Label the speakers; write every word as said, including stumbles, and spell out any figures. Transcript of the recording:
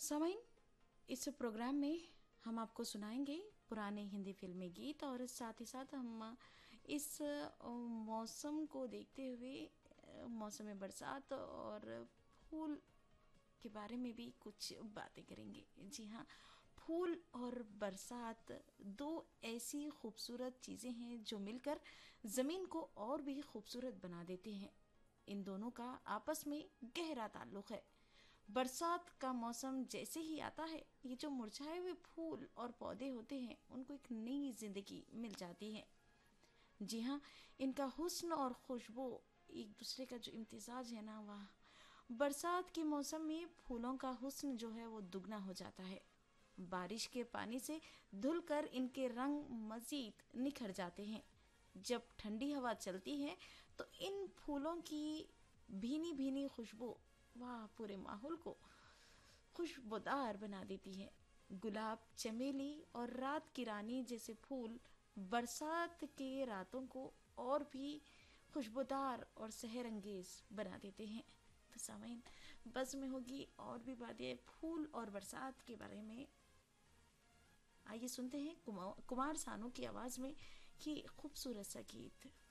Speaker 1: सामाइन, इस प्रोग्राम में हम आपको सुनाएंगे पुराने हिंदी फिल्मी गीत और साथ ही साथ हम इस मौसम को देखते हुए मौसम बरसात और फूल के बारे में भी कुछ बातें करेंगे। जी हाँ, फूल और बरसात दो ऐसी खूबसूरत चीज़ें हैं जो मिलकर ज़मीन को और भी खूबसूरत बना देती हैं। इन दोनों का आपस में गहरा ताल्लुक़ है। बरसात का मौसम जैसे ही आता है, ये जो मुरझाए हुए फूल और पौधे होते हैं उनको एक नई जिंदगी मिल जाती है। जी हाँ, इनका हुस्न और खुशबू एक दूसरे का जो इम्तिजाज है ना, वाह। बरसात के मौसम में फूलों का हुस्न जो है वो दुगना हो जाता है। बारिश के पानी से धुलकर इनके रंग मजीद निखर जाते हैं। जब ठंडी हवा चलती है तो इन फूलों की भीनी भीनी खुशबू वाह पूरे माहौल को खुशबूदार बना देती है। गुलाब, चमेली और रात की रानी जैसे फूल बरसात के रातों को और भी खुशबूदार और सेहरंगेज बना देते हैं। तो सामाइन, बस में होगी और भी बातें फूल और बरसात के बारे में। आइए सुनते हैं कुमार, कुमार सानू की आवाज में ये खूबसूरत सा गीत।